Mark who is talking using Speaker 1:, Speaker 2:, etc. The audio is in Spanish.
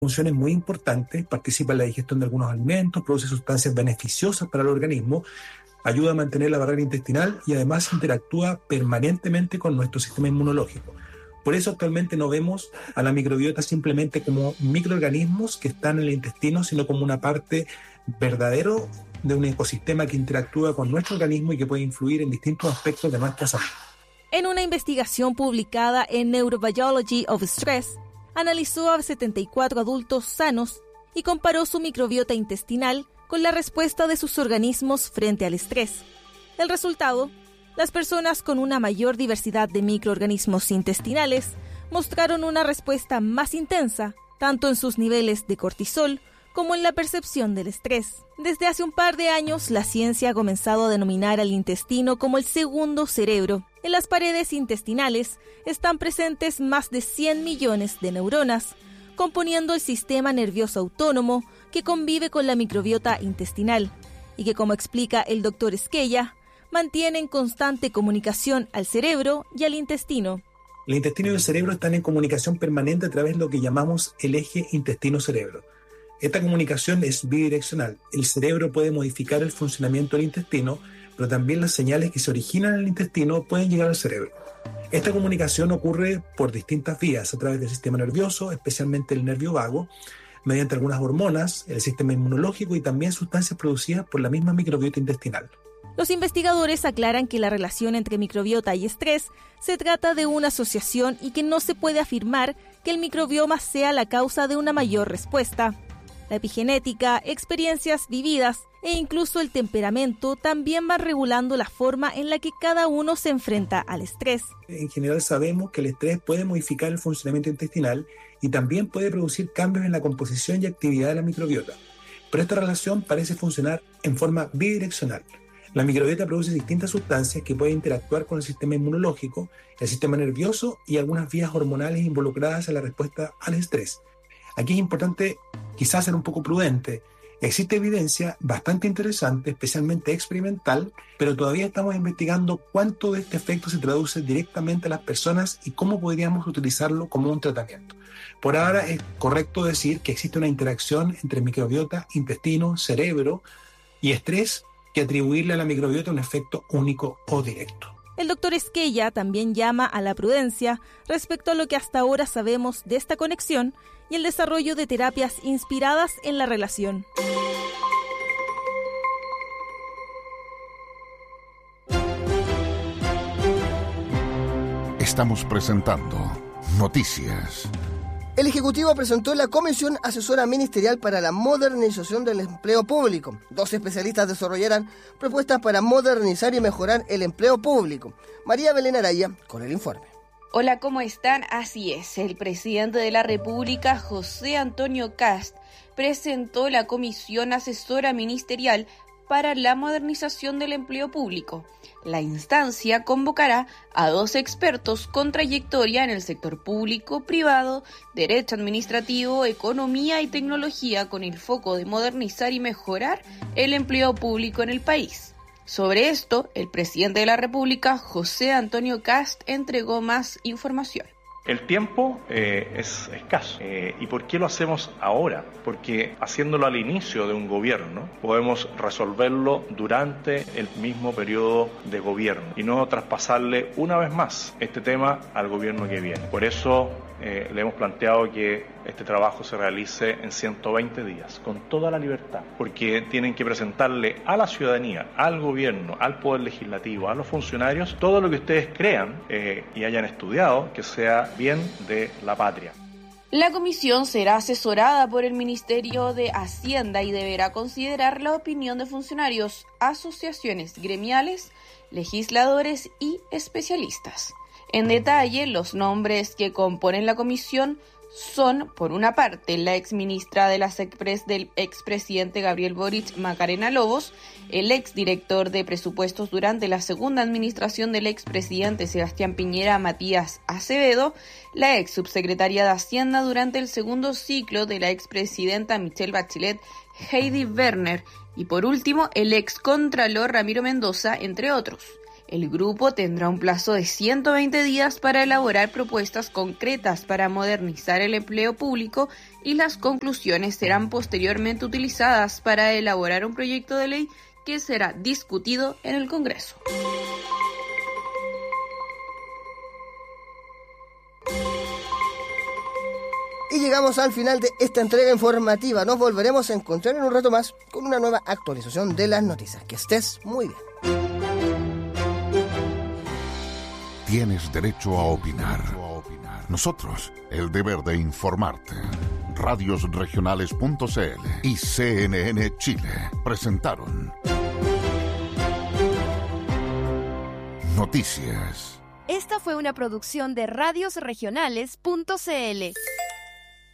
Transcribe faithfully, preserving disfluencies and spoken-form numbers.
Speaker 1: funciones muy importantes, participa en la digestión de algunos alimentos, produce sustancias beneficiosas para el organismo, ayuda a mantener la barrera intestinal y además interactúa permanentemente con nuestro sistema inmunológico. Por eso actualmente no vemos a la microbiota simplemente como microorganismos que están en el intestino, sino como una parte verdadero de un ecosistema que interactúa con nuestro organismo y que puede influir en distintos aspectos de nuestra salud.
Speaker 2: En una investigación publicada en Neurobiology of Stress, analizó a setenta y cuatro adultos sanos y comparó su microbiota intestinal con la respuesta de sus organismos frente al estrés. El resultado: las personas con una mayor diversidad de microorganismos intestinales mostraron una respuesta más intensa, tanto en sus niveles de cortisol como en la percepción del estrés. Desde hace un par de años, la ciencia ha comenzado a denominar al intestino como el segundo cerebro. En las paredes intestinales están presentes más de cien millones de neuronas, componiendo el sistema nervioso autónomo que convive con la microbiota intestinal y que, como explica el doctor Esquella, mantiene en constante comunicación al cerebro y al intestino.
Speaker 1: El intestino y el cerebro están en comunicación permanente a través de lo que llamamos el eje intestino-cerebro. Esta comunicación es bidireccional. El cerebro puede modificar el funcionamiento del intestino, pero también las señales que se originan en el intestino pueden llegar al cerebro. Esta comunicación ocurre por distintas vías, a través del sistema nervioso, especialmente el nervio vago, mediante algunas hormonas, el sistema inmunológico y también sustancias producidas por la misma microbiota intestinal.
Speaker 2: Los investigadores aclaran que la relación entre microbiota y estrés se trata de una asociación y que no se puede afirmar que el microbioma sea la causa de una mayor respuesta. La epigenética, experiencias vividas e incluso el temperamento también van regulando la forma en la que cada uno se enfrenta al estrés.
Speaker 1: En general sabemos que el estrés puede modificar el funcionamiento intestinal y también puede producir cambios en la composición y actividad de la microbiota. Pero esta relación parece funcionar en forma bidireccional. La microbiota produce distintas sustancias que pueden interactuar con el sistema inmunológico, el sistema nervioso y algunas vías hormonales involucradas en la respuesta al estrés. Aquí es importante quizás ser un poco prudente. Existe evidencia bastante interesante, especialmente experimental, pero todavía estamos investigando cuánto de este efecto se traduce directamente a las personas y cómo podríamos utilizarlo como un tratamiento. Por ahora es correcto decir que existe una interacción entre microbiota, intestino, cerebro y estrés, que atribuirle a la microbiota un efecto único o directo.
Speaker 2: El doctor Esquella también llama a la prudencia respecto a lo que hasta ahora sabemos de esta conexión y el desarrollo de terapias inspiradas en la relación.
Speaker 3: Estamos presentando Noticias.
Speaker 4: El Ejecutivo presentó la Comisión Asesora Ministerial para la Modernización del Empleo Público. Dos especialistas desarrollarán propuestas para modernizar y mejorar el empleo público. María Belén Araya, con el informe.
Speaker 5: Hola, ¿cómo están? Así es, el presidente de la República, José Antonio Kast, presentó la Comisión Asesora Ministerial para la Modernización del Empleo Público. La instancia convocará a dos expertos con trayectoria en el sector público, privado, derecho administrativo, economía y tecnología, con el foco de modernizar y mejorar el empleo público en el país. Sobre esto, el presidente de la República, José Antonio Kast, entregó más información.
Speaker 6: El tiempo eh, es escaso. Eh, ¿Y por qué lo hacemos ahora? Porque haciéndolo al inicio de un gobierno, podemos resolverlo durante el mismo periodo de gobierno y no traspasarle una vez más este tema al gobierno que viene. Por eso eh, le hemos planteado que este trabajo se realice en ciento veinte días, con toda la libertad, porque tienen que presentarle a la ciudadanía, al gobierno, al Poder Legislativo, a los funcionarios, todo lo que ustedes crean eh, y hayan estudiado que sea bien de la patria.
Speaker 5: La comisión será asesorada por el Ministerio de Hacienda y deberá considerar la opinión de funcionarios, asociaciones gremiales, legisladores y especialistas. En detalle, los nombres que componen la comisión son, por una parte, la exministra de las Expres del expresidente Gabriel Boric, Macarena Lobos, el exdirector de presupuestos durante la segunda administración del expresidente Sebastián Piñera, Matías Acevedo, la ex subsecretaria de Hacienda durante el segundo ciclo de la expresidenta Michelle Bachelet, Heidi Werner, y por último, el ex contralor Ramiro Mendoza, entre otros. El grupo tendrá un plazo de ciento veinte días para elaborar propuestas concretas para modernizar el empleo público y las conclusiones serán posteriormente utilizadas para elaborar un proyecto de ley que será discutido en el Congreso.
Speaker 4: Y llegamos al final de esta entrega informativa. Nos volveremos a encontrar en un rato más con una nueva actualización de las noticias. Que estés muy bien.
Speaker 3: Tienes derecho a opinar. Nosotros, el deber de informarte. Radios Regionales punto c l y C N N Chile presentaron Noticias.
Speaker 7: Esta fue una producción de Radios Regionales punto c l.